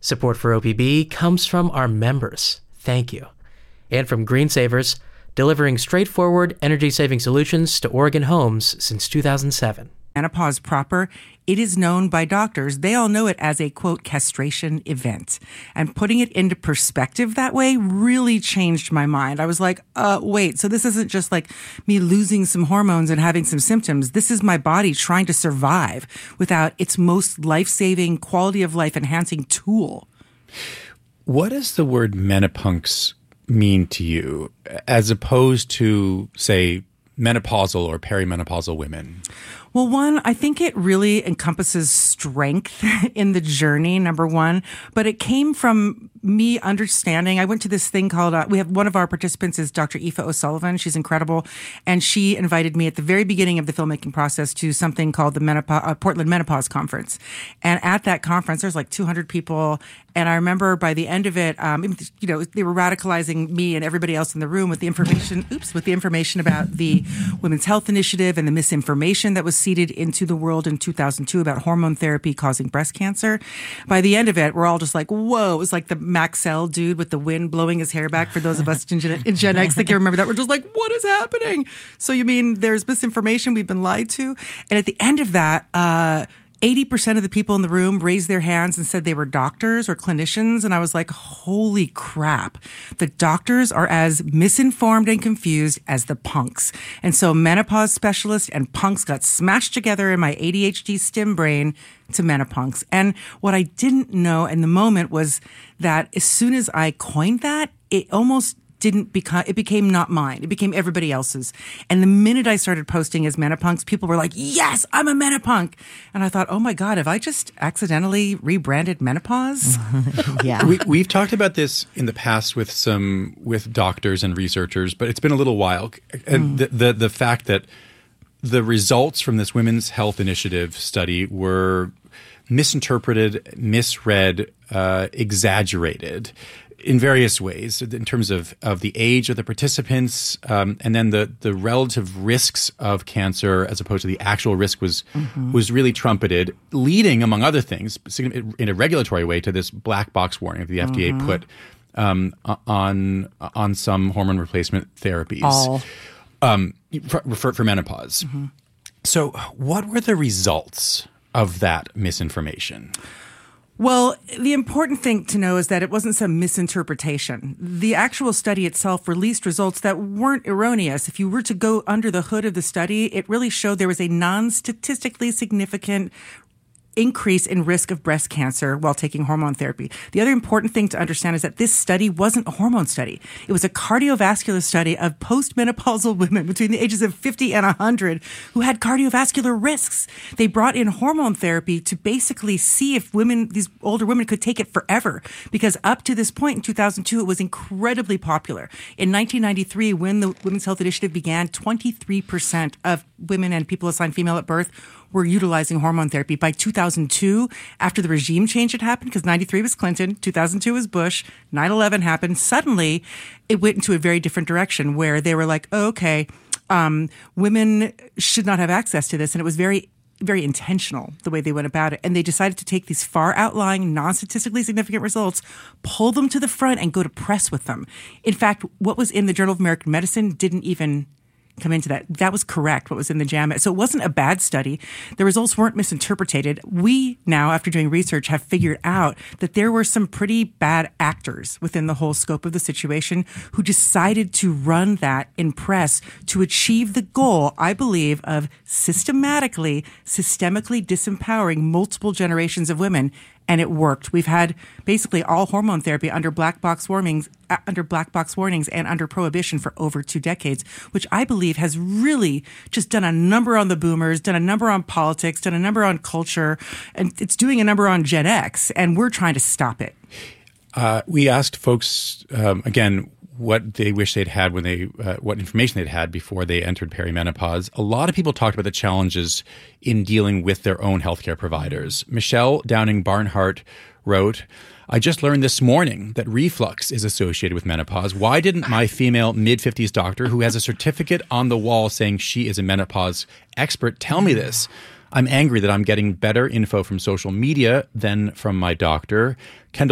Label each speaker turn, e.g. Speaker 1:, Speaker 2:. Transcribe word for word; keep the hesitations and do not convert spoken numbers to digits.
Speaker 1: Support for O P B comes from our members. Thank you. And from Green Savers, delivering straightforward energy-saving solutions to Oregon homes since two thousand seven.
Speaker 2: Menopause proper, it is known by doctors. They all know it as a, quote, castration event. And putting it into perspective that way really changed my mind. I was like, uh, wait, so this isn't just like me losing some hormones and having some symptoms. This is my body trying to survive without its most life-saving, quality of life enhancing tool.
Speaker 3: What does the word menopause mean to you as opposed to, say, menopausal or perimenopausal women?
Speaker 2: Well, one, I think it really encompasses strength in the journey, number one, but it came from me understanding. I went to this thing called, uh, we have one of our participants is Doctor Aoife O'Sullivan. She's incredible. And she invited me at the very beginning of the filmmaking process to something called the Menopause, uh, Portland Menopause Conference. And at that conference, there's like two hundred people. And I remember by the end of it, um, you know, they were radicalizing me and everybody else in the room with the information, oops, with the information about the Women's Health Initiative and the misinformation that was seeded into the world in two thousand two about hormone therapy causing breast cancer. By the end of it, we're all just like, whoa, it was like the Maxell dude with the wind blowing his hair back. For those of us in Gen, in Gen X that can remember that, we're just like, what is happening? So you mean there's misinformation, we've been lied to? And at the end of that, uh, eighty percent of the people in the room raised their hands and said they were doctors or clinicians. And I was like, holy crap. The doctors are as misinformed and confused as the punks. And so menopause specialists and punks got smashed together in my A D H D stim brain to menopause. And what I didn't know in the moment was that as soon as I coined that, it almost didn't become, it became not mine. It became everybody else's. And the minute I started posting as menopunk, people were like, yes, I'm a menopunk. And I thought, oh my God, have I just accidentally rebranded menopause?
Speaker 4: Yeah.
Speaker 3: we, we've talked about this in the past with some, with doctors and researchers, but it's been a little while. And mm. the, the, the fact that the results from this Women's Health Initiative study were misinterpreted, misread, uh, exaggerated in various ways in terms of, of the age of the participants, um, and then the, the relative risks of cancer as opposed to the actual risk was mm-hmm. was really trumpeted, leading, among other things, in a regulatory way to this black box warning that the F D A mm-hmm. put um, on on some hormone replacement therapies
Speaker 2: All.
Speaker 3: Um, for, for, for menopause. Mm-hmm. So what were the results of that misinformation?
Speaker 2: Well, the important thing to know is that it wasn't some misinterpretation. The actual study itself released results that weren't erroneous. If you were to go under the hood of the study, it really showed there was a non-statistically significant increase in risk of breast cancer while taking hormone therapy. The other important thing to understand is that this study wasn't a hormone study. It was a cardiovascular study of postmenopausal women between the ages of fifty and one hundred who had cardiovascular risks. They brought in hormone therapy to basically see if women, these older women, could take it forever. Because up to this point in two thousand two, it was incredibly popular. In nineteen ninety-three, when the Women's Health Initiative began, twenty-three percent of women and people assigned female at birth were utilizing hormone therapy. By two thousand two, after the regime change had happened, because ninety-three was Clinton, two thousand two was Bush, nine eleven happened, suddenly it went into a very different direction where they were like, oh, okay, um, women should not have access to this. And it was very very intentional the way they went about it. And they decided to take these far outlying, non-statistically significant results, pull them to the front and go to press with them. In fact, what was in the Journal of American Medicine didn't even come into that. That was correct, what was in the JAMA. So it wasn't a bad study. The results weren't misinterpreted. We now, after doing research, have figured out that there were some pretty bad actors within the whole scope of the situation who decided to run that in press to achieve the goal, I believe, of systematically, systemically disempowering multiple generations of women. And it worked. We've had basically all hormone therapy under black box warnings, uh, under black box warnings and under prohibition for over two decades, which I believe has really just done a number on the boomers, done a number on politics, done a number on culture, and it's doing a number on Gen X, and we're trying to stop it.
Speaker 3: Uh, we asked folks, um, again, what they wish they'd had when they, uh, what information they'd had before they entered perimenopause. A lot of people talked about the challenges in dealing with their own healthcare providers. Michelle Downing Barnhart wrote, I just learned this morning that reflux is associated with menopause. Why didn't my female mid-fifties doctor, who has a certificate on the wall saying she is a menopause expert, tell me this? I'm angry that I'm getting better info from social media than from my doctor. Kendall